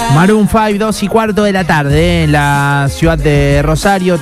Maroon 5, 2:15 de la tarde, en la ciudad de Rosario,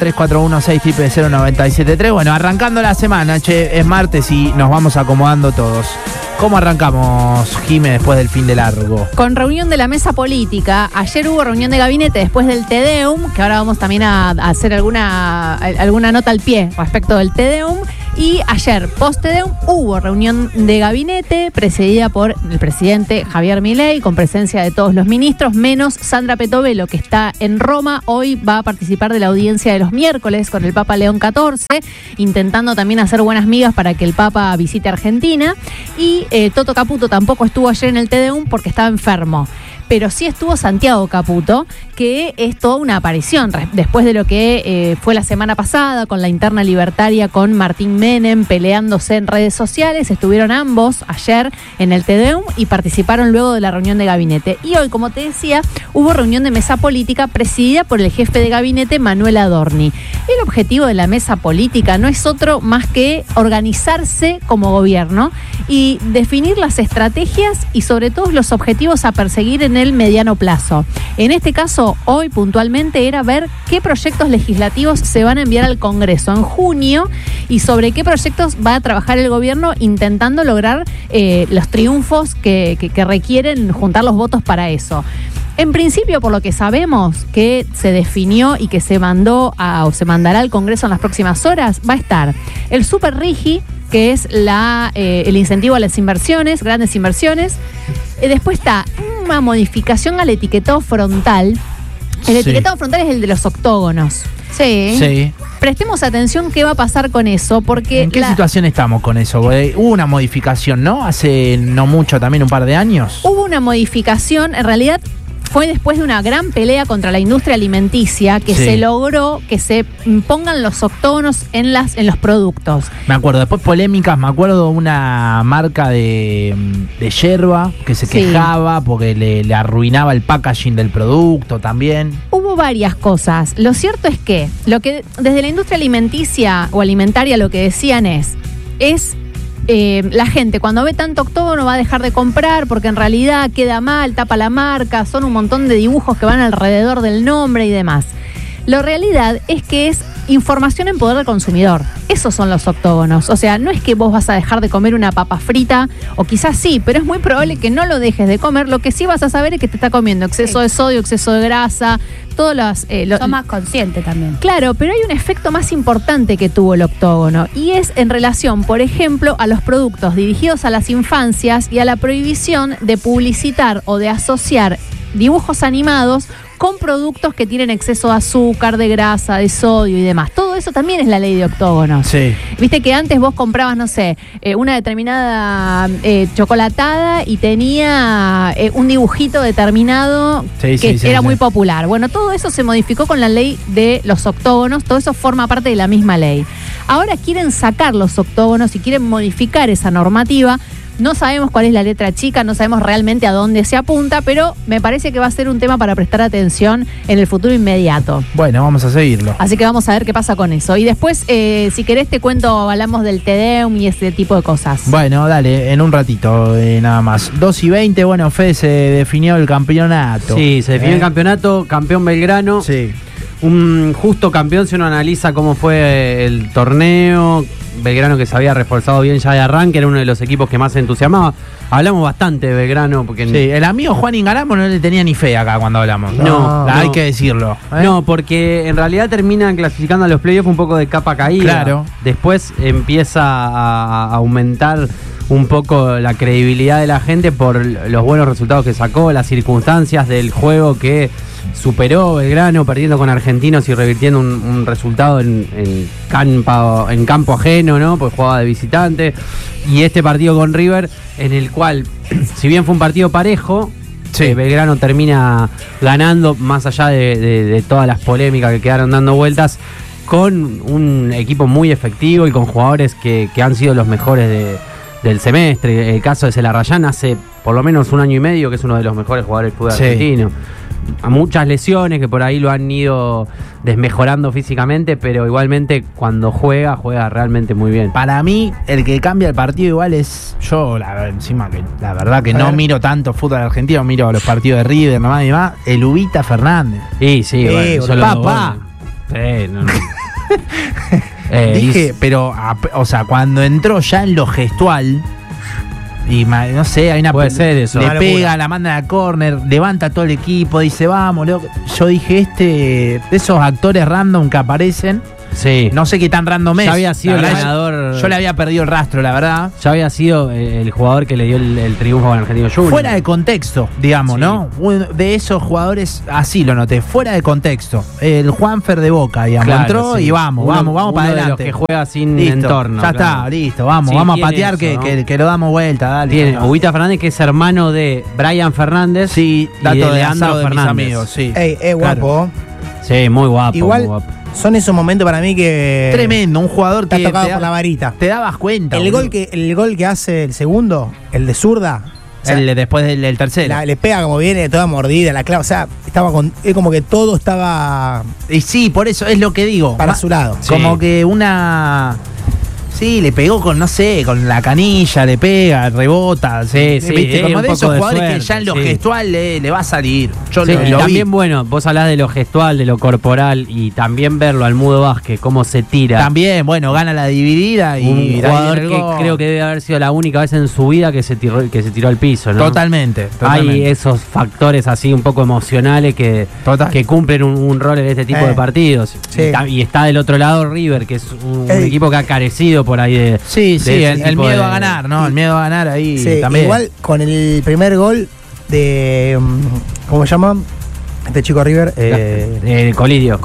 341-600-973. Bueno, arrancando la semana, che, es martes y nos vamos acomodando todos. ¿Cómo arrancamos, Jime, después del fin de largo? Con reunión de la mesa política. Ayer hubo reunión de gabinete después del Te Deum, que ahora vamos también a hacer alguna nota al pie respecto del Te Deum. Y ayer, post Te Deum, hubo reunión de gabinete precedida por el presidente Javier Milei, con presencia de todos los ministros, menos Sandra Petovelo, que está en Roma. Hoy va a participar de la audiencia de los miércoles con el Papa León XIV, intentando también hacer buenas migas para que el Papa visite Argentina. Y Toto Caputo tampoco estuvo ayer en el Te Deum porque estaba enfermo. Pero sí estuvo Santiago Caputo, que es toda una aparición después de lo que fue la semana pasada con la interna libertaria con Martín Menem peleándose en redes sociales. Estuvieron ambos ayer en el Te Deum y participaron luego de la reunión de gabinete. Y hoy, como te decía, hubo reunión de mesa política presidida por el jefe de gabinete, Manuel Adorni. El objetivo de la mesa política no es otro más que organizarse como gobierno y definir las estrategias y sobre todo los objetivos a perseguir en el mediano plazo. En este caso, hoy puntualmente era ver qué proyectos legislativos se van a enviar al Congreso en junio y sobre qué proyectos va a trabajar el gobierno intentando lograr los triunfos que requieren juntar los votos para eso. En principio, por lo que sabemos que se definió y que se mandó o se mandará al Congreso en las próximas horas, va a estar el Super Rigi, que es el incentivo a las inversiones, grandes inversiones. Después está una modificación al etiquetado frontal. El etiquetado frontal es el de los octógonos. Sí. Prestemos atención qué va a pasar con eso, porque... ¿En qué situación estamos con eso? Hubo una modificación, ¿no? Hace no mucho, también un par de años. Hubo una modificación, en realidad... Fue después de una gran pelea contra la industria alimenticia que se logró que se pongan los octógonos en los productos. Me acuerdo, después polémicas, me acuerdo de una marca de yerba que se quejaba porque le arruinaba el packaging del producto también. Hubo varias cosas. Lo cierto es que desde la industria alimenticia o alimentaria lo que decían es la gente cuando ve tanto octógono va a dejar de comprar porque en realidad queda mal, tapa la marca, son un montón de dibujos que van alrededor del nombre y demás. La realidad es que es información en poder del consumidor. Esos son los octógonos. O sea, no es que vos vas a dejar de comer una papa frita, o quizás sí, pero es muy probable que no lo dejes de comer. Lo que sí vas a saber es que te está comiendo exceso de sodio, exceso de grasa, todos los... Son más conscientes también. Claro, pero hay un efecto más importante que tuvo el octógono, y es en relación, por ejemplo, a los productos dirigidos a las infancias y a la prohibición de publicitar o de asociar dibujos animados con productos que tienen exceso de azúcar, de grasa, de sodio y demás. Todo eso también es la ley de octógonos. Sí. Viste que antes vos comprabas, no sé, una determinada chocolatada y tenía un dibujito determinado que era muy popular. Bueno, todo eso se modificó con la ley de los octógonos, todo eso forma parte de la misma ley. Ahora quieren sacar los octógonos y quieren modificar esa normativa. No sabemos cuál es la letra chica, no sabemos realmente a dónde se apunta, pero me parece que va a ser un tema para prestar atención en el futuro inmediato. Bueno, vamos a seguirlo. Así que vamos a ver qué pasa con eso. Y después, si querés, te cuento, hablamos del Te Deum y ese tipo de cosas. Bueno, dale, en un ratito nada más. 2:20, bueno, Fede, se definió el campeonato. Sí, se definió el campeonato, campeón Belgrano. Sí. Un justo campeón si uno analiza cómo fue el torneo. Belgrano que se había reforzado bien ya de arranque, era uno de los equipos que más se entusiasmaba. Hablamos bastante de Belgrano porque... Sí, el amigo Juan Ingaramo no le tenía ni fe acá cuando hablamos. No, hay que decirlo. No, porque en realidad terminan clasificando a los playoffs un poco de capa caída. Claro. Después empieza a aumentar un poco la credibilidad de la gente por los buenos resultados que sacó, las circunstancias del juego que superó Belgrano, perdiendo con Argentinos y revirtiendo un resultado en campo ajeno, ¿no? Pues jugaba de visitante. Y este partido con River, en el cual, si bien fue un partido parejo, Belgrano termina ganando, más allá de todas las polémicas que quedaron dando vueltas, con un equipo muy efectivo y con jugadores que han sido los mejores del semestre. El caso de Celarrayán hace por lo menos un año y medio que es uno de los mejores jugadores del fútbol argentino. a muchas lesiones que por ahí lo han ido desmejorando físicamente, pero igualmente cuando juega realmente muy bien. Para mí, el que cambia el partido igual es yo, encima que la verdad que no miro tanto fútbol argentino, miro los partidos de River nomás y demás, el Ubita Fernández. Sí, bueno, yo papá. No. Dije, pero, o sea, cuando entró ya en lo gestual, y no sé, hay una. Puede ser eso. Le pega, la manda a la córner, levanta todo el equipo, dice, vamos, loco. Yo dije, de esos actores random que aparecen. Sí. No sé qué tan random es. Ya había sido el ganador. Yo le había perdido el rastro, la verdad. Ya había sido el jugador que le dio el triunfo al Argentino Junior. Fuera de contexto, digamos, sí. ¿No? De esos jugadores, así lo noté, fuera de contexto. El Juanfer de Boca, digamos, claro, entró y vamos para adelante. De los que juega sin listo, entorno. Ya está, listo, vamos a patear eso, que lo damos vuelta, dale. Tiene Ubita Fernández, que es hermano de Brian Fernández. Sí, dato de Leandro Fernández. Mis amigos, sí. Es guapo. Claro. Sí, muy guapo. Igual, muy guapo. Son esos momentos para mí que... Tremendo, un jugador que... Está tocado por la varita. Te dabas cuenta. El gol que hace el segundo, el de zurda... O sea, después del tercero. Le pega como viene, toda mordida, la clava. O sea, es como que todo estaba... Y sí, por eso es lo que digo. Para su lado. Como sí. Que una... Sí, le pegó con, no sé, con la canilla, le pega, rebota. Sí, ¿viste? Como de esos jugadores suerte, que ya en lo gestual le va a salir. Yo sí, lo también, vi. Bueno, vos hablás de lo gestual, de lo corporal y también verlo al Mudo Vázquez, cómo se tira. También, bueno, gana la dividida y... Un jugador que creo que debe haber sido la única vez en su vida que se tiró al piso, ¿no? Totalmente. Hay esos factores así un poco emocionales que cumplen un rol en este tipo de partidos. Sí. Y está del otro lado River, que es un equipo que ha carecido por ahí de... Sí, el miedo a ganar, ¿no? El miedo a ganar ahí sí, también. Igual con el primer gol de... ¿Cómo se llama? Este chico River. Colidio.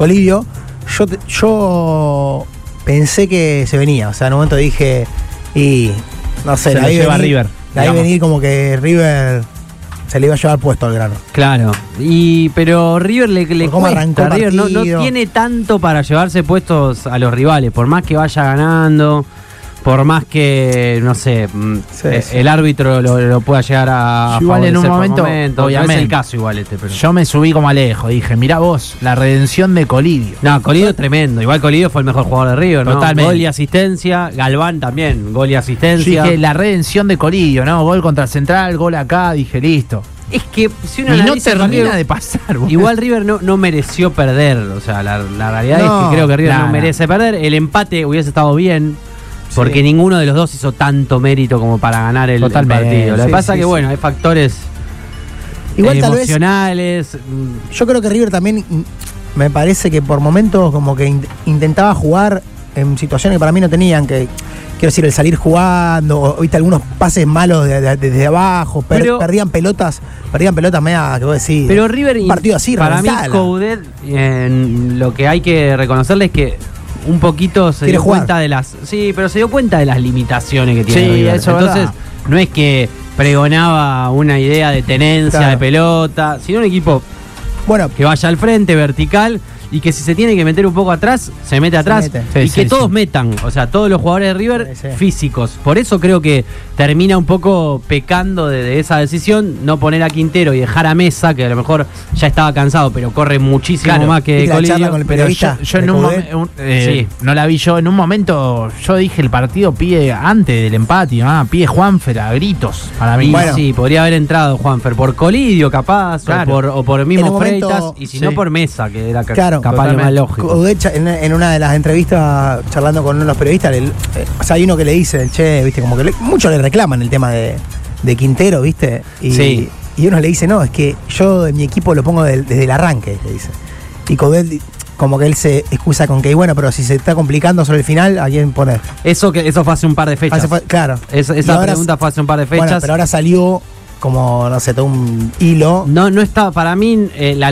Yo pensé que se venía. O sea, en un momento dije... Y... No sé, se la lo lleva River. La vi venir como que River... Se le iba a llevar puesto al grano. Claro. Pero River le cuesta. River no tiene tanto para llevarse puestos a los rivales. Por más que vaya ganando, por más que, no sé, el árbitro lo pueda llegar a igual en un momento, obviamente. No es el caso igual pero. Yo me subí como Alejo. Dije, mirá vos, la redención de Colidio. No, Colidio es tremendo. Igual Colidio fue el mejor jugador de River, ¿no? Totalmente. Gol y asistencia. Galván también, gol y asistencia. Yo dije, la redención de Colidio, ¿no? Gol contra Central, gol acá. Dije, listo. Es que si uno y no termina River, de pasar. Boludo. Igual River no mereció perder. O sea, la realidad es que creo que River no merece perder. El empate hubiese estado bien. Porque ninguno de los dos hizo tanto mérito como para ganar el partido. Lo que pasa es que, bueno, hay factores igual, emocionales. Yo creo que River también me parece que por momentos como que intentaba jugar en situaciones que para mí no tenían, que quiero decir, el salir jugando, o viste algunos pases malos desde abajo, perdían pelotas media, que vos decís. Pero River, un partido así, para mí, Coudet, lo que hay que reconocerle es que un poquito se dio cuenta de las... Sí, pero se dio cuenta de las limitaciones que tiene River. Eso entonces, verdad. No es que pregonaba una idea de tenencia, de pelota, sino un equipo que vaya al frente, vertical, y que si se tiene que meter un poco atrás, se mete atrás. Y que todos metan, o sea, todos los jugadores de River físicos. Por eso creo que termina un poco pecando de esa decisión, no poner a Quintero y dejar a Mesa, que a lo mejor ya estaba cansado, pero corre muchísimo más que Colidio. Con el periodista yo en un momento, no la vi yo, en un momento yo dije el partido pide antes del empate, pide Juanfer a gritos para mí. Bueno, sí, podría haber entrado Juanfer por Colidio capaz, o por mismo Freitas, y si no por Mesa, que era capaz lo más lógico. Coudet, en una de las entrevistas, charlando con uno de los periodistas, o sea, hay uno que le dice, viste, como que muchos le reclaman el tema de Quintero, viste, y uno le dice, no, es que yo en mi equipo lo pongo desde el arranque, le dice. Y Coudet, como que él se excusa con que, bueno, pero si se está complicando sobre el final, ¿a quién poner? Eso fue hace un par de fechas. Claro. Esa pregunta fue hace un par de fechas. Bueno, pero ahora salió como, no sé, todo un hilo. No está, para mí,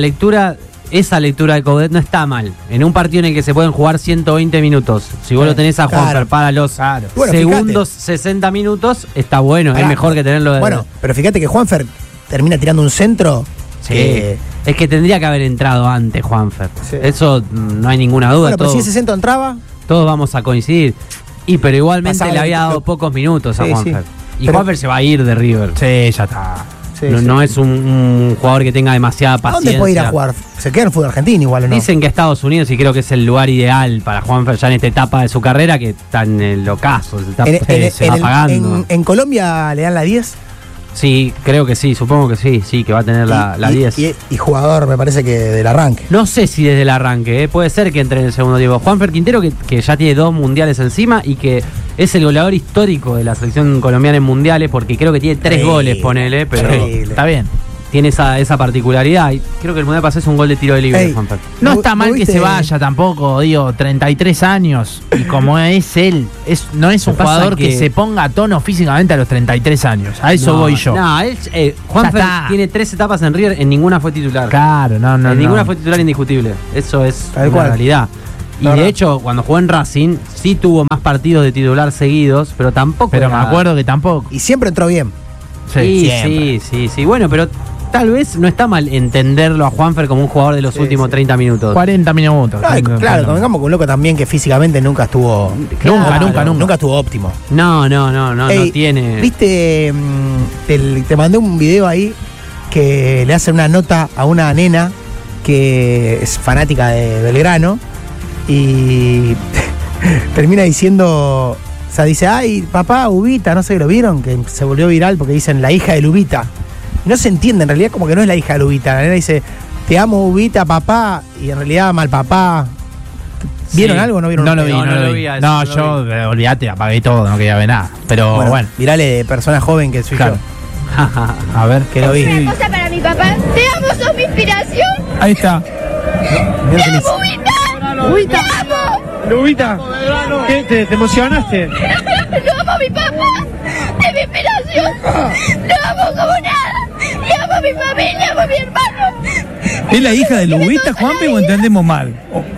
esa lectura de Coudet no está mal. En un partido en el que se pueden jugar 120 minutos, si vos lo tenés a Juanfer para los segundos, fíjate. 60 minutos, está bueno, es mejor que tenerlo. Bueno, pero fíjate que Juanfer termina tirando un centro. Es que tendría que haber entrado antes Juanfer. Eso no hay ninguna duda. Bueno, pero si ese centro entraba, todos vamos a coincidir. Pero igualmente le había dado pocos minutos a Juanfer. Y Juanfer se va a ir de River. Sí, ya está. Sí, no, sí. no es un jugador que tenga demasiada ¿A paciencia. dónde puede ir a jugar? ¿Se queda en el fútbol argentino igual o no? Dicen que Estados Unidos, y creo que es el lugar ideal para Juanfer ya en esta etapa de su carrera, que está en el ocaso, se está apagando. En Colombia le dan la 10. Sí, creo que sí, supongo que sí, que va a tener la 10. Y jugador, me parece que del arranque. No sé si desde el arranque, puede ser que entre en el segundo tiempo. Juanfer Quintero, que ya tiene 2 mundiales encima y que es el goleador histórico de la selección colombiana en mundiales, porque creo que tiene 3 goles, ponele, pero Está bien. tiene esa particularidad. Y creo que el mundial pasado es un gol de tiro de libre, Juanfer. No ¿Vos- está mal vos que viste? se vaya tampoco, digo, 33 años. Y como es él, no es un Lo que pasa jugador que que se ponga a tono físicamente a los 33 años. A eso voy yo. No, Juanfer Ya está. tiene 3 etapas en River, en ninguna fue titular. Claro, no. En ninguna fue titular indiscutible. Eso es Tal una cual. realidad. Y La de verdad. hecho, cuando jugó en Racing, sí tuvo más partidos de titular seguidos, pero tampoco. Pero me era- acuerdo que tampoco. Y siempre entró bien. Sí. Bueno, pero tal vez no está mal entenderlo a Juanfer como un jugador de los Sí, últimos sí. 30 minutos. 40 minutos. Claro, convengamos con un loco también que físicamente nunca estuvo. Claro. Nunca estuvo óptimo. No Ey, tiene. ¿Viste? Te mandé un video ahí que le hacen una nota a una nena que es fanática de Belgrano y termina diciendo, o sea, dice, ay, papá, Ubita, no sé, ¿lo vieron? Que se volvió viral porque dicen la hija del Ubita. Y no se entiende, en realidad como que no es la hija del Ubita. La nena dice, te amo, Ubita, papá, y en realidad ama al papá. ¿Vieron Sí. algo o no vieron? No lo vi, No, no no lo lo vi. vi a eso, No, no yo, lo olvídate, apagué todo, no quería ver nada. Pero bueno, Virales de persona joven que soy claro. yo, A ver. que lo vi. Una cosa para mi papá. Te amo, sos mi inspiración. Ahí está. Mirá que ¡Te amo, Ubita! ¡Te amo! Lubita, ¿qué? ¿Te emocionaste? ¡Lo amo a mi papá! ¡Es mi inspiración! ¡Lo amo como nada! ¡Y amo a mi familia, amo a mi hermano! ¿Es la hija de Lubita, Juanpe, o entendemos mal?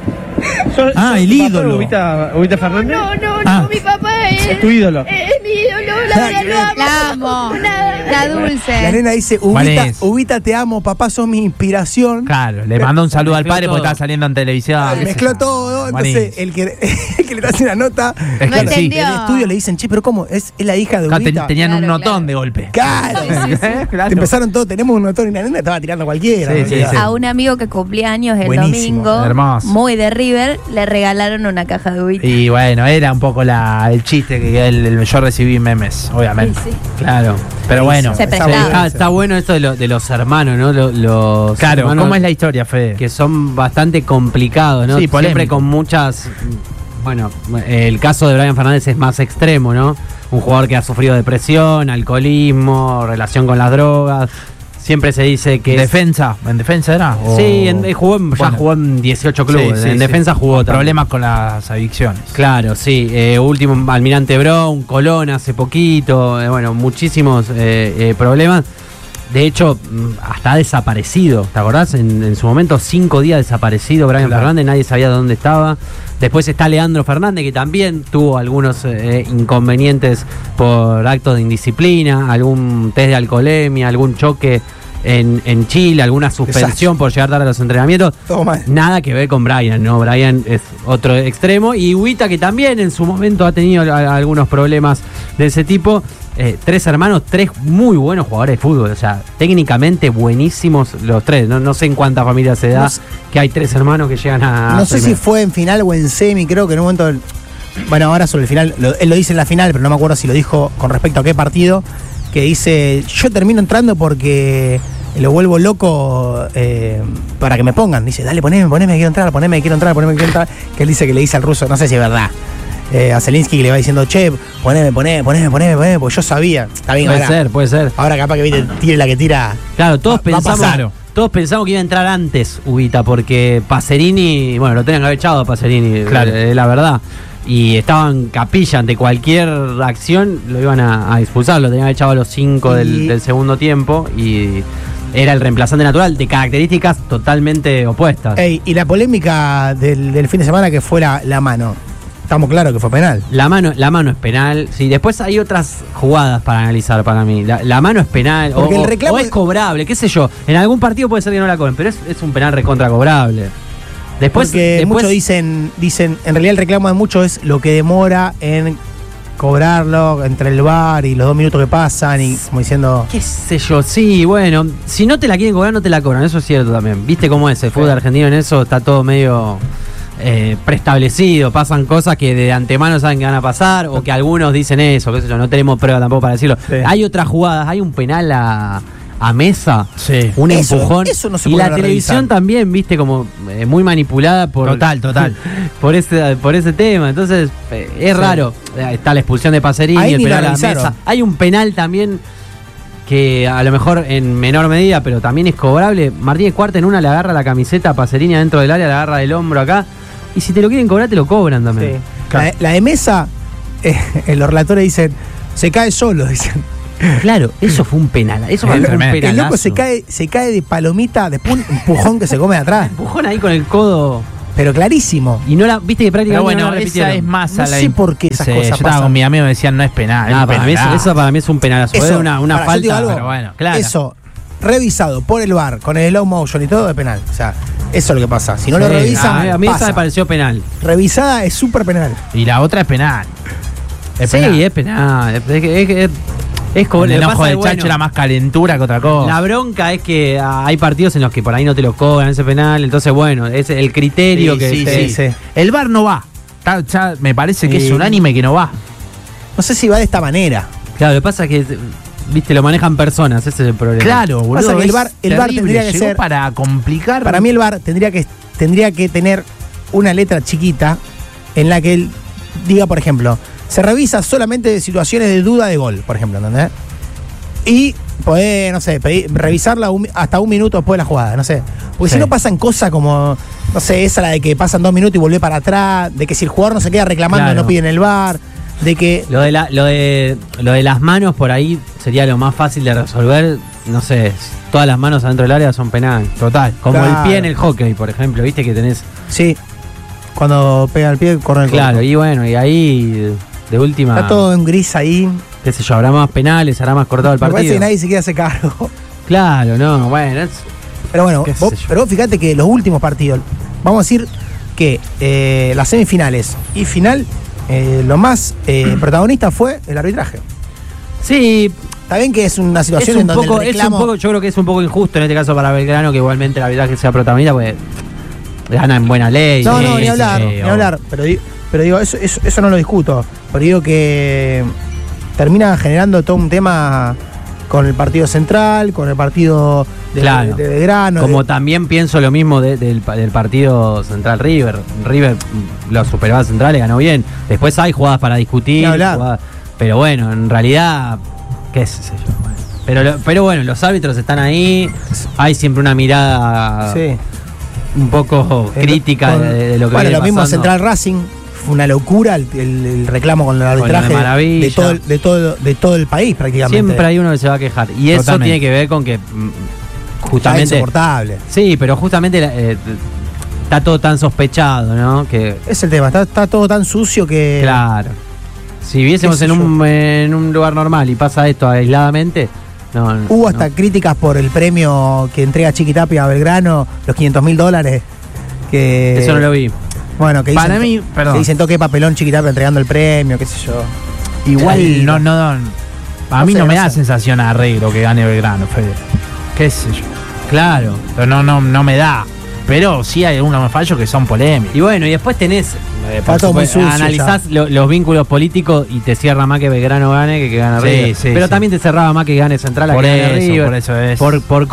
¿Sos- Ah, sos el tu papá, ídolo. Ubita Fernández? No, Ah. mi papá es Tu ídolo. Es mi ídolo, la verdad lo amo. La amo. como nada. La La dulce. nena dice, ¿Cuál Ubita, es? Ubita, te amo, papá, sos mi inspiración. Claro, le mandó un saludo al Mezcló padre porque todo. estaba saliendo en televisión. Ay, mezcló todo, entonces Buenísimo. el que le hace una nota, Es No que entendió. sí. en el estudio le dicen, che, pero ¿cómo? Es la hija de Claro, Ubita. tenían un Claro, notón claro. de golpe. Claro. Claro. Empezaron todos, tenemos un notón y la nena estaba tirando cualquiera. Sí, en sí, realidad. sí. A un amigo que cumplía años el Buenísimo, domingo, hermoso. muy de River, le regalaron una caja de Ubita. Y bueno, era un poco el chiste que yo recibí memes, obviamente. Sí, sí. Claro. Pero bueno, Se Esa prestaba. buena. Está bueno esto de los hermanos, ¿no? Los claro, hermanos ¿cómo es la historia, Fede? que son bastante complicados, ¿no? Sí, Siempre polémico. con muchas. Bueno, el caso de Brian Fernández es más extremo, ¿no? Un jugador que ha sufrido depresión, alcoholismo, relación con las drogas. Siempre se dice que. ¿En defensa era? ¿O- Sí, ya Bueno. jugó en 18 clubes. Sí, sí, en sí. defensa jugó Con también. problemas con las adicciones. Claro, sí. Último, Almirante Brown, Colón hace poquito. Bueno, muchísimos problemas. De hecho, hasta ha desaparecido. ¿Te acordás? En su momento, 5 días desaparecido Brian Claro. Fernández, nadie sabía dónde estaba. Después está Leandro Fernández, que también tuvo algunos inconvenientes por actos de indisciplina, algún test de alcoholemia, algún choque en Chile, alguna suspensión por llegar tarde a los entrenamientos. Todo mal. Nada que ver con Brian, ¿no? Brian es otro extremo. Y Ubita, que también en su momento ha tenido algunos problemas de ese tipo. 3 hermanos, 3 muy buenos jugadores de fútbol. O sea, técnicamente buenísimos los 3. No sé en cuántas familias se da No sé- que hay 3 hermanos que llegan a. No sé si primera. fue en final o en semi, creo que en un momento. Bueno, ahora sobre el final, él lo dice en la final, pero no me acuerdo si lo dijo con respecto a qué partido. Que dice: yo termino entrando porque lo vuelvo loco para que me pongan. Dice: dale, poneme, quiero entrar, poneme, quiero entrar. Que él dice que le dice al ruso, no sé si es verdad. A Zelinsky que le va diciendo: che, poneme, porque yo sabía. Está bien, Puede ser. Ahora capaz que viste, tire la que tira. Claro, todos Va a pasar. pensamos. Todos pensamos que iba a entrar antes Ubita, porque Pacerini, bueno, lo tenían que haber echado a Pacerini, Claro. la verdad. Y estaba en capilla ante cualquier acción, lo iban a expulsar, lo tenían que haber echado a los 5 Y- del segundo tiempo y era el reemplazante natural de características totalmente opuestas. Ey, y la polémica del fin de semana que fue la mano. Estamos claros que fue penal. La mano es penal. Sí, después hay otras jugadas para analizar para mí. La mano es penal Porque el reclamo o es cobrable, qué sé yo. En algún partido puede ser que no la cobren, pero es un penal recontra cobrable. Después, Porque muchos dicen, en realidad el reclamo de muchos es lo que demora en cobrarlo entre el VAR y los 2 minutos que pasan y como diciendo... ¿Qué sé yo? Sí, bueno, si no te la quieren cobrar, no te la cobran, eso es cierto también. ¿Viste cómo es? El fútbol argentino en eso está todo medio preestablecido, pasan cosas que de antemano saben que van a pasar o que algunos dicen eso, qué sé yo, no tenemos prueba tampoco para decirlo. Sí. Hay otras jugadas, hay un penal a Mesa, Sí. un Eso empujón no se y puede la televisión revisar. también, viste, como muy manipulada por Total. por ese tema. Entonces es raro. Está la expulsión de Pacerini, Ahí el ni la penal a revisaron. Mesa. Hay un penal también que a lo mejor en menor medida, pero también es cobrable. Martínez Cuarta en una le agarra la camiseta a Pacerini adentro del área, le agarra del hombro acá. Y si te lo quieren cobrar, te lo cobran también. Sí. La de Mesa, los relatores dicen, se cae solo, dicen. Claro, eso fue un penal. Eso fue un Tremendo. El penalazo. loco se cae de palomita, después un empujón que se come de atrás. Empujón ahí con el codo. Pero clarísimo. Y no la, viste que Pero prácticamente bueno, no la repitieron. esa es más No a la... sé por qué esas Sí, cosas yo estaba pasan. con mi amigo y me decían, no es penal. Ah, es para mí penal. eso para mí es un penalazo. Es una pará, yo te digo falta. algo. pero bueno, claro. Eso, revisado por el VAR, con el slow motion y todo, es penal. O sea, eso es lo que pasa. Si no lo Sí, revisan, a mí esa pasa. me pareció penal. Revisada es súper penal. Y la otra es penal. Es Sí, penal. es penal. Es como El lo que enojo pasa del es, bueno, Chacho era más calentura que otra cosa. la bronca es que hay partidos en los que por ahí no te lo cobran ese penal. Entonces, bueno, es el criterio Sí, que sí, te- sí. El VAR no va. Ya me parece que Sí. es unánime que no va. No sé si va de esta manera. Claro, lo que pasa es que, viste, lo manejan personas. Ese es el problema. Claro, boludo. Pasa que el es VAR terrible, tendría que llegó ser- para complicar. Para mí el VAR tendría que tener una letra chiquita en la que él diga, por ejemplo, se revisa solamente situaciones de duda de gol, por ejemplo, ¿entendés? Y poder, no sé, revisarla hasta 1 minuto después de la jugada, no sé. Porque Sí. si no pasan cosas como, no sé, esa la de que pasan 2 minutos y volver para atrás, de que si el jugador no se queda reclamando Claro. no piden el VAR, de que... Lo de las manos por ahí sería lo más fácil de resolver. No sé, todas las manos adentro del área son penal. Total. Como Claro. el pie en el hockey, por ejemplo. Viste que tenés. Sí, cuando pega el pie, corre el Claro, corto. y bueno, y ahí de última. Está todo en gris ahí. Qué sé yo, habrá más penales, hará más cortado el Me parece partido. que nadie se quiere hacer cargo. Claro, no, bueno, Pero bueno, Qué vos, sé yo. pero vos fíjate que los últimos partidos, vamos a decir que las semifinales y final, lo más protagonista fue el arbitraje. sí, Está bien que es una es situación un en donde poco, el reclamo... yo creo que es un poco injusto en este caso para Belgrano que igualmente el arbitraje sea protagonista, porque gana en buena ley. No, Sí, no, ni sí, hablar, sí, ni obvio. hablar. Pero digo, eso no lo discuto. Pero digo que termina generando todo un tema con el partido central, con el partido de, Claro. de Belgrano. Como también pienso lo mismo del partido Central River. River lo superó a Central, le ganó bien. Después hay jugadas para discutir. Ni hablar. Pero bueno, en realidad, qué sé yo. Bueno. Pero bueno, los árbitros están ahí. Hay siempre una mirada Sí. un poco crítica Con- de lo que Bueno, viene lo mismo pasando. Central Racing. Fue una locura el reclamo con el arbitraje de Maravilla. de todo el país prácticamente. Siempre hay uno que se va a quejar. Y eso Totalmente. tiene que ver con que Está justamente. insoportable. Sí, pero justamente está todo tan sospechado, ¿no? Que Es el tema, está todo tan sucio que... claro. Si viésemos qué sé en un lugar normal y pasa esto aisladamente, no. Hubo no. hasta críticas por el premio que entrega Chiquitapia a Belgrano, los $500,000. Que, Eso no lo vi. Bueno, que Para dicen, mí, perdón. que dicen toque papelón Chiquitapia entregando el premio, qué sé yo. Igual Ahí, no. A mí sé, no me no da sé. sensación a arreglo que gane Belgrano, Fede. Qué sé yo. Claro. Pero no me da. Pero sí hay algunos fallos que son polémicos. Y bueno, y después tenés. Está todo muy sucio analizás los vínculos políticos y te cierra más que Belgrano gane que gane Sí, River. sí, Pero sí. también te cerraba más que gane Central a Por que gane eso, River. por eso es.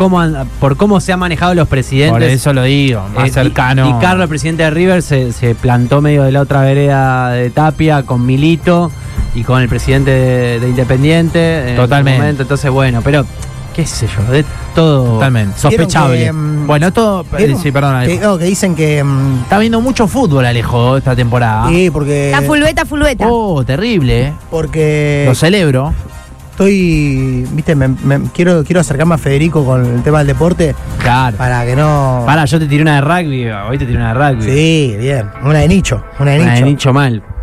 Por cómo se han manejado los presidentes. Por eso lo digo, más Y cercano. Carlos, el presidente de River, se plantó medio de la otra vereda de Tapia con Milito y con el presidente de Independiente. en Totalmente. su momento. Entonces, bueno, pero qué sé yo, de todo Totalmente. sospechable. ¿Vieron que, Bueno, todo. ¿vieron? Sí, perdón, Alejo. Que dicen que... Está viendo mucho fútbol, Alejo, esta temporada. sí, porque... Está fulbeta. Oh, terrible, ¿eh? Porque Lo celebro. estoy... Viste, quiero acercarme a Federico con el tema del deporte Claro. para que no... Pará, yo te tiré una de rugby, hoy te tiré una de rugby. Sí, bien. Una de nicho. Una de Una nicho. de nicho mal.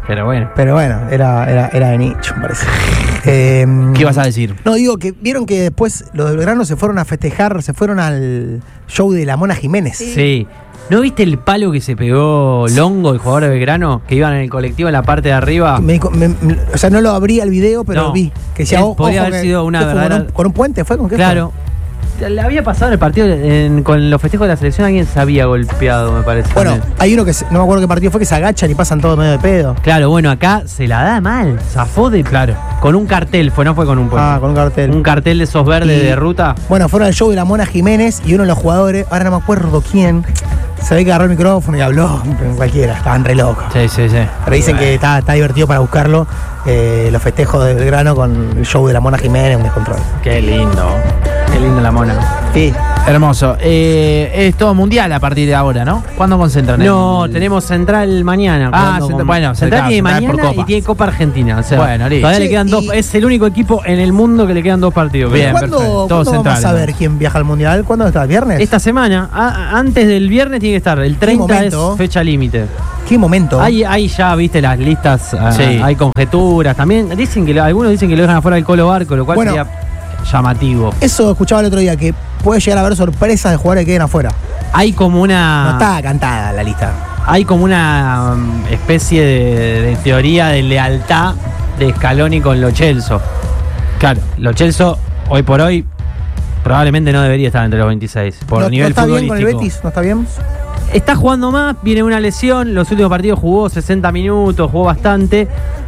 Pero bueno. Pero bueno, era de nicho, me parece. ¿Qué ibas a decir? No, digo que vieron que después los de Belgrano se fueron a festejar, se fueron al show de la Mona Jiménez. Sí. ¿No viste el palo que se pegó Longo, el jugador de Belgrano, que iban en el colectivo en la parte de arriba? O sea, no lo abrí el video, pero No. vi. Que decía, Podría haber sido una verdadera... ¿Con un puente fue? ¿Con qué Claro. Le había pasado en el partido con los festejos de la selección, alguien se había golpeado, me parece. fue? Bueno, también. hay uno que no me acuerdo qué partido fue, que se agachan y pasan todo medio de pedo. Claro, bueno, acá se la da mal. Zafó de claro. Con un cartel, no fue con un puente. Con un cartel. Un cartel de esos verdes de ruta. Bueno, fueron al show de la Mona Jiménez y uno de los jugadores, ahora no me acuerdo quién, se ve que agarró el micrófono y habló, cualquiera, estaban re locos. Sí. Pero dicen que está divertido para buscarlo, los festejos de Belgrano con el show de la Mona Jiménez, un descontrol. Qué lindo la Mona. Sí. Hermoso. Es todo mundial a partir de ahora, ¿no? ¿Cuándo concentran? No, tenemos Central mañana. Bueno, Central tiene Central por mañana Copa. y tiene Copa Argentina. O sea, Bueno, listo. todavía le Sí, quedan dos. Es el único equipo en el mundo que le quedan 2 partidos. Bien, ¿Cuándo, perfecto. Todo ¿cuándo vamos central, a saber quién viaja al Mundial? ¿Cuándo está? ¿El viernes? Esta semana, antes del viernes tiene que estar. El 30 momento? es fecha límite. ¿Qué momento? Hay ya, viste, las listas, Sí. hay conjeturas. También algunos dicen que lo dejan afuera del Colo Barco, lo cual Bueno. sería llamativo. Eso escuchaba el otro día, que puede llegar a haber sorpresas de jugadores que queden afuera. Hay como No una... está cantada la lista. Hay como una especie de teoría de lealtad de Scaloni con Lo Celso. Claro, Lo Celso hoy por hoy probablemente no debería estar entre los 26 por ¿No nivel está bien futbolístico. con el Betis? ¿No está bien? Está jugando más, viene una lesión, los últimos partidos jugó 60 minutos, jugó bastante,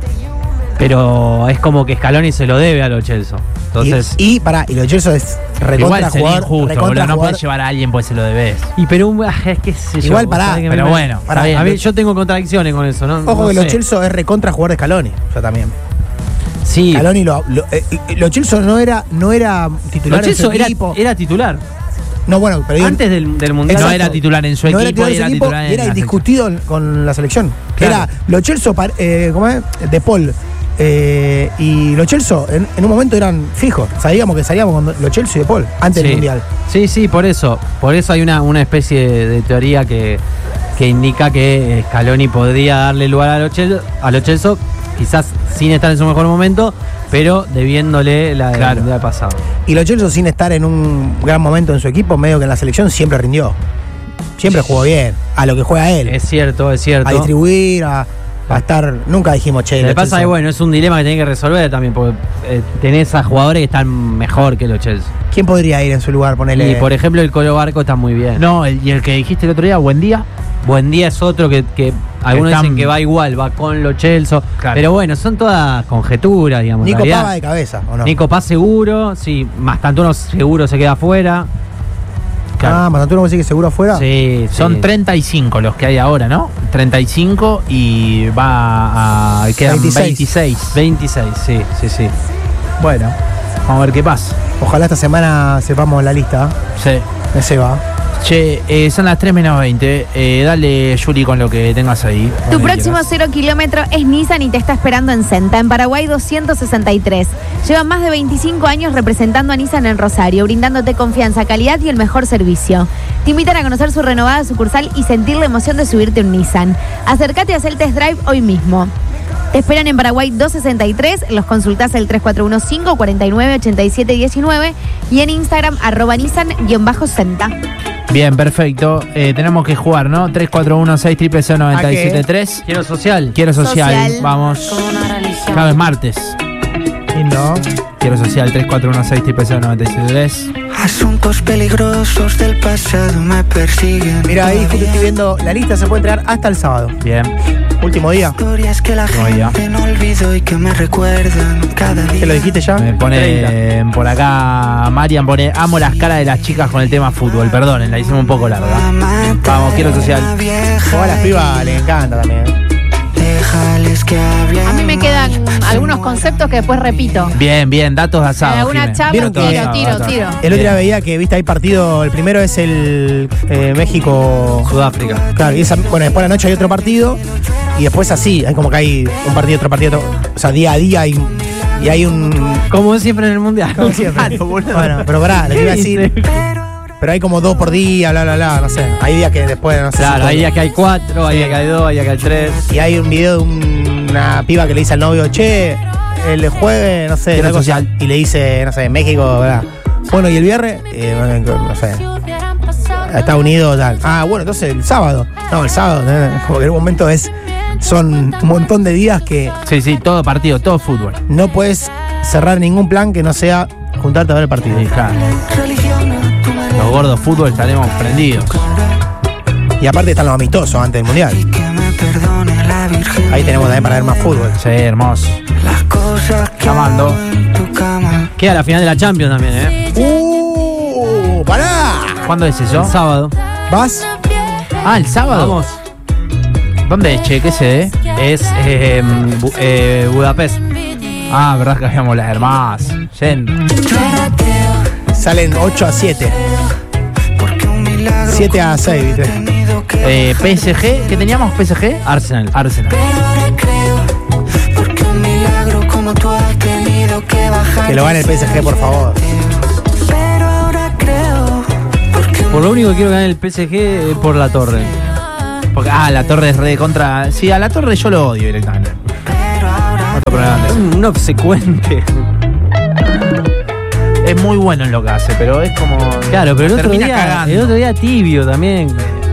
pero es como que Scaloni se lo debe a Lo Celso. Entonces, y Lo Celso es recontra Igual sería jugador. injusto, recontra boludo. No jugador. puedes llevar a alguien pues se lo debes. pero es que sé yo, Igual, vos pará, sabés que pero me- bueno, pará, a mí, Lo- yo tengo contradicciones con eso, ¿no? Ojo No que sé. Lo Celso es recontra jugador de Scaloni. Yo también. Sí, Scaloni Lo Celso no era titular Lo Celso en su equipo. era titular. No, bueno, pero digo, Antes del Mundial. No Exacto. era titular en su no equipo era y era titular en su equipo titular en y era la indiscutido con la selección. Claro. Era Lo Celso, ¿cómo es? De Paul. Y Lo Celso en un momento eran fijos. Sabíamos que salíamos con Lo Celso y De Paul antes del Mundial. Sí, por eso. Por eso hay una especie de teoría que indica que Scaloni podría darle lugar a Lo Celso, quizás sin estar en su mejor momento, pero debiéndole la del Mundial pasado. Y Lo Celso, sin estar en un gran momento en su equipo, medio que en la selección siempre rindió. Siempre jugó bien, a lo que juega él. Es cierto. A distribuir, a estar. Nunca dijimos, che. Lo Lo que pasa Celso. es bueno, es un dilema que tenés que resolver también, porque tenés a jugadores que están mejor que Lo Celso. ¿Quién podría ir en su lugar? Ponerle. Y por ejemplo, el Colo Barco está muy bien. No, y el que dijiste el otro día, buen día. Buen Día es otro que algunos Están- dicen que va igual, va con Lo Celso. Claro. Pero bueno, son todas conjeturas, digamos. en Nico realidad. Pava de cabeza, ¿o no? Nico Paz seguro, sí, Mastantuono seguro se queda afuera. Matantuono me dice que seguro afuera. Sí, Son 35 los que hay ahora, ¿no? 35 y va a. Quedan 26. 26, sí. Bueno, vamos a ver qué pasa. Ojalá esta semana sepamos la lista. Sí. Me se va. Che, son las 3 menos 20. Dale, Yuri, con lo que tengas ahí. Tu donde próximo quieras. 0 kilómetro es Nissan y te está esperando en Senta, en Paraguay 263. Lleva más de 25 años representando a Nissan en Rosario, brindándote confianza, calidad y el mejor servicio. Te invitan a conocer su renovada sucursal y sentir la emoción de subirte un Nissan. Acércate a hacer el test drive hoy mismo. Te esperan en Paraguay 263, los consultás al 3415-498719 y en Instagram @Nissan_Senta. Bien, perfecto. Tenemos que jugar, ¿no? 341-600-973. Quiero social. Quiero social. Social. Vamos. Claro, es martes. Lindo. Quiero social 341-600-973. Asuntos peligrosos del pasado me persiguen. Mira, ahí justo estoy viendo la lista, se puede entregar hasta el sábado. Bien. Último día. Historias que la Último día. gente no olvidó y que me recuerdan cada día. ¿Te lo dijiste ya? Me pone por acá Marian, pone amo las caras de las chicas con el tema fútbol. Perdonen, la hicimos un poco larga. Vamos, quiero social. Como a las pibas les encanta también. Déjales que hablen. A mí me quedan algunos conceptos que después repito. Bien, bien, datos de asado. Alguna Jimé. chapa, ¿Vieron que- tiro. El otro día veía que, viste, hay partido, el primero es el México. Sudáfrica. Claro, y bueno, después de la noche hay otro partido y después así, hay como que hay un partido, otro partido, o sea, día a día y hay un. Como siempre en el Mundial. Como siempre. Bueno, pero pará, le iba a decir. Pero hay como 2 por día, bla, bla, bla, no sé. Hay días que después, no sé. Claro, si hay días que hay 4, hay días que hay 2, hay días que hay 3. Y hay un video de una piba que le dice al novio, che, el jueves, no sé, Quiero algo social. y le dice, no sé, México, ¿verdad? Bueno, y el viernes, no sé, a Estados Unidos, tal. Ah, bueno, entonces el sábado. No, el sábado, como que en un momento son un montón de días que Sí, todo partido, todo fútbol. no puedes cerrar ningún plan que no sea juntarte a ver el partido. Sí, claro. Los gordos fútbol estaremos prendidos. Y aparte están los amistosos antes del Mundial. Ahí tenemos también para ver más fútbol. Sí, hermoso. Llamando. Queda la final de la Champions también, ¡Pará! ¿Cuándo es eso? El sábado. ¿Vas? Ah, el sábado. Vamos. ¿Dónde es, che? ¿Qué sede? Es Budapest. Ah, verdad que habíamos las hermanas. Yendo. Salen 8 a 7. 7 a 6, ¿viste? PSG, ¿qué teníamos? PSG. Arsenal. Que lo gane el PSG, por favor. Por lo único que quiero ganar el PSG es por la torre. Porque, la torre es re contra. Sí, a la torre yo lo odio directamente. Otro problema de eso. Un obsecuente. Es muy bueno en lo que hace, pero es como. Claro, pero termina cagando. el otro día tibio también.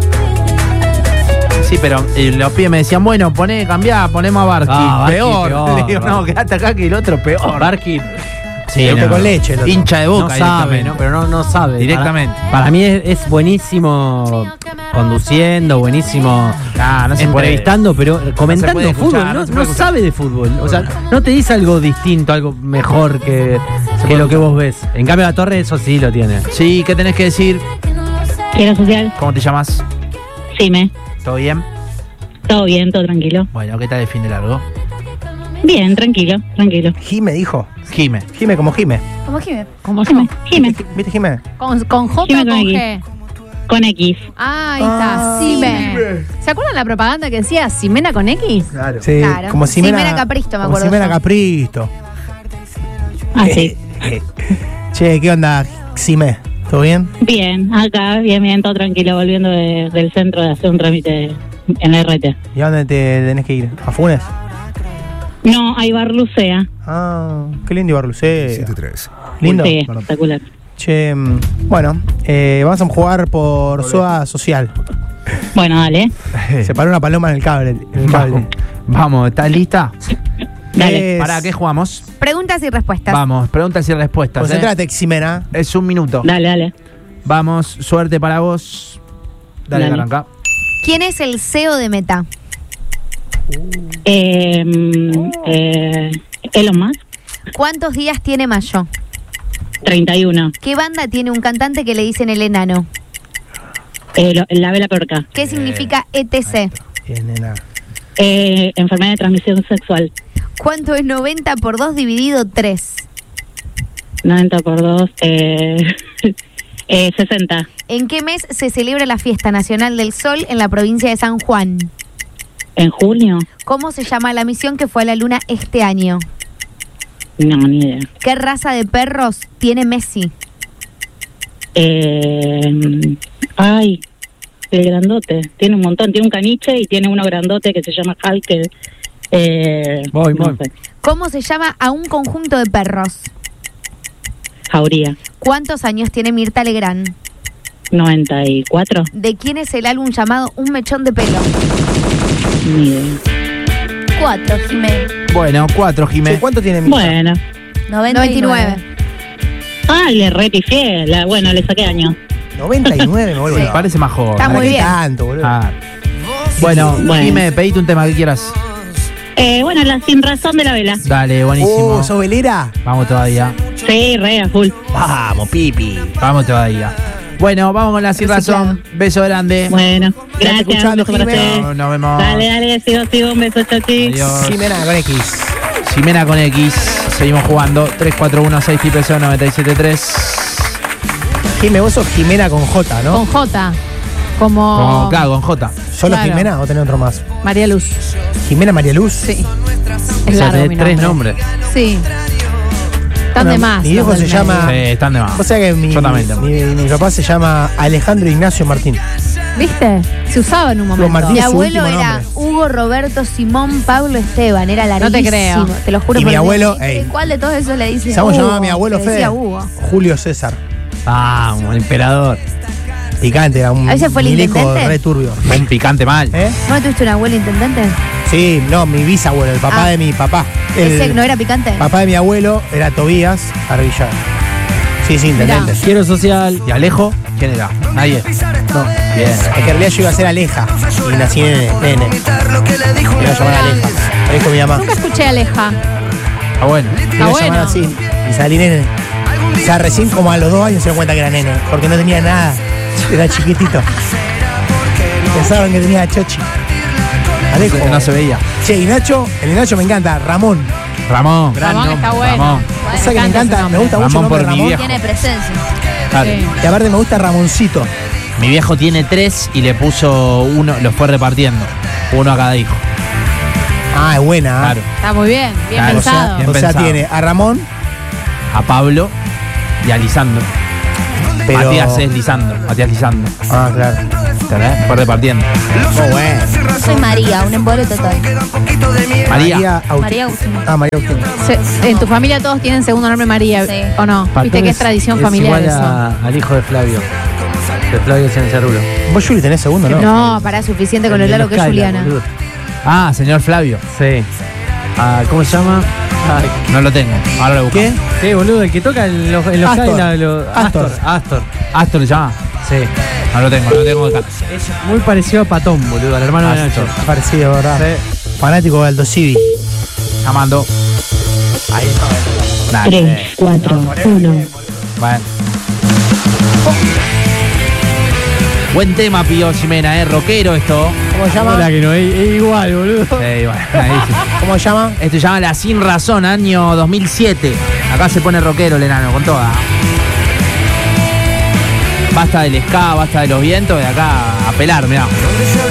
Sí, pero los pibes me decían, bueno, ponemos a Barqui. Barqui, peor. Le digo, no, Barqui. quédate acá que el otro peor. Barqui Sí, El con leche, el otro. hincha de no Boca sabe, directamente. ¿no? Pero no sabe. Directamente. Para mí es buenísimo conduciendo, buenísimo No se puede. entrevistando, pero comentando puede escuchar, fútbol. no se puede No escuchar. sabe de fútbol. O sea, no te dice algo distinto, algo mejor que lo que vos ves. En cambio, la torre eso sí lo tiene. Sí, ¿qué tenés que decir? Quiero social. ¿Cómo te llamas? Sime. ¿Todo bien? Todo bien, todo tranquilo. Bueno, ¿qué tal el fin de largo? Bien, tranquilo. Jime dijo. Jime. Jime como Jime. ¿Cómo que? ¿Cómo Jime. ¿Viste Jime? ¿Con J o Jime con con G? Con X. Ah, ahí está, Sime. ¿Se acuerdan la propaganda que decía Ximena con X? Claro. Sí, Claro. como Ximena Capristo, me acuerdo Ximena yo. Capristo. Ah, sí. Che, ¿qué onda, Xime? ¿Todo bien? Bien, acá, bien, todo tranquilo, volviendo del centro de hacer un trámite en la RT. ¿Y a dónde te tenés que ir? ¿A Funes? No, hay Barlucea. Ah, qué lindo Ibarlucé. 7-3. Lindo. Sí, Bueno. espectacular. Che, bueno, vamos a jugar por SOA Social. Bueno, dale. Se paró una paloma en el cable. Vamos, ¿estás lista? Dale. ¿Para qué jugamos? Preguntas y respuestas. Vamos, preguntas y respuestas. Concentrate, Ximena. Es un minuto. Dale. Vamos, suerte para vos. Dale, Dale. arranca. ¿Quién es el CEO de Meta? Elon Musk, ¿Cuántos días tiene mayo? 31. ¿Qué banda tiene un cantante que le dicen el enano? La vela perca. ¿Qué significa ETC? Bien, nena. Enfermedad de transmisión sexual. ¿Cuánto es 90 por 2 dividido 3? 90 por 2. 60. ¿En qué mes se celebra la Fiesta Nacional del Sol en la provincia de San Juan? ¿En junio? ¿Cómo se llama la misión que fue a la Luna este año? No, ni idea. ¿Qué raza de perros tiene Messi? Ay, el grandote. Tiene un montón. Tiene un caniche y tiene uno grandote que se llama Hulk. Voy. No sé. ¿Cómo se llama a un conjunto de perros? Jauría. ¿Cuántos años tiene Mirta Legrand? 94. ¿De quién es el álbum llamado Un Mechón de Pelo? Ni idea. 4, Jiménez. Bueno, 4, Che, Jimé. ¿cuánto tiene mi? Bueno. 99. Ah, le retifié. Bueno, le saqué año. 99, me vuelvo Sí. loco. Parece más joven. Está muy ¿Para qué bien. tanto, boludo? Ah. Bueno, Bueno. Jimé, pedite un tema que quieras. Bueno, la sin razón de la vela. Dale, buenísimo. ¿Sos velera? Vamos todavía. Sí, re a full. Vamos, Pipi. Vamos todavía. Bueno, vamos con la sin razón. Beso grande. Bueno, gracias. escuchando, un beso para Jimena. ustedes. Nos vemos. Dale, sigo, un beso, chachi. Adiós. Jimena con X. Jimena con X. Seguimos jugando. 341-6 Jime, vos sos Jimena con J, ¿no? Con J. Como Con J. ¿Solo Claro. Jimena o tenés otro más? María Luz. ¿Jimena María Luz? Sí. O Es sea, largo tenés mi 3 nombre. nombres. Sí. Están de más. Mi viejo los se del llama. medio. Sí, están de más. O sea que mi Yo también tengo. papá se llama Alejandro Ignacio Martín. ¿Viste? Se usaba en un momento. Martínez. Mi su abuelo último era nombre. Hugo Roberto Simón Pablo Esteban, era larguísimo. No te creo. Te lo juro. Y por mi Dios. abuelo, ¿De ey. cuál de todos esos le dice? ¿Sabes cómo Hugo? llamaba a mi abuelo Le Fede? decía Hugo. Julio César. Vamos, el emperador. Picante, era un ¿A ese fue el milico intendente? re turbio. Un picante mal. ¿Eh? ¿No tuviste un abuelo intendente? Sí, no, mi bisabuelo, el papá Ah. de mi papá. ¿Ese El no era picante? papá de mi abuelo era Tobías Arvillar. Sí, intendente. Quiero social. ¿Y Alejo? ¿Quién era? Nadie. No, Bien. es que en realidad yo iba a ser Aleja y nací nene. Me iba a llamar Aleja. Alejo mi mamá. Nunca escuché a Aleja. Ah, bueno. Me iba a llamar bueno. así y salí nene. O sea, recién como a los 2 años se dio cuenta que era nene, porque no tenía nada. Era chiquitito. Pensaban que tenía chochi. Alejo. No se veía. Che, y Nacho, el Nacho me encanta, Ramón. Ramón. Ramón está bueno. Ramón. O sea que me encanta, me gusta mucho el Ramón nombre por mi Ramón. viejo. Tiene presencia. Claro. Sí. Y aparte me gusta Ramoncito. Mi viejo tiene 3 y le puso uno, los fue repartiendo. Uno a cada hijo. Ah, es buena. Claro. Está muy bien. Bien Claro, pensado. bien O sea, pensado. tiene a Ramón, A Pablo y a Lisandro. pero. Matías es Lisandro. Matías Lisandro. Ah, claro. ¿Entendés? Fue repartiendo. Muy bueno. Yo soy María, un embole total. María. María Agustín. Ah, María Agustín. En tu familia todos tienen segundo nombre María, Sí. ¿o no? Viste que es tradición familiar igual eso. al hijo de Flavio. De Flavio Ciancerulo. Vos, Juli, tenés segundo, ¿no? No, pará, suficiente con lo largo que es Juliana. Ah, señor Flavio. Sí. Ah, ¿cómo se llama? Ay, No lo tengo. Ahora lo busco. ¿Qué? ¿qué, boludo? El que toca en los Astor. Kaila, Astor. Astor. Astor le llama. Sí. No lo tengo acá. Es muy parecido a Patón, boludo, al hermano de Nacho. Astor. Parecido, ¿verdad? Sí. Fanático de Aldo Civi. Llamando. Ahí está. Nah, 3, 4, 1. Bueno. Buen tema, Pío Ximena, rockero esto. ¿Cómo se llama? Hola, que no, es igual, boludo. Sí, bueno, ahí sí. ¿Cómo se llama? Esto se llama La Sin Razón, año 2007. Acá se pone rockero el enano, con toda. Basta del ska, basta de los vientos, de acá a pelar, mirá.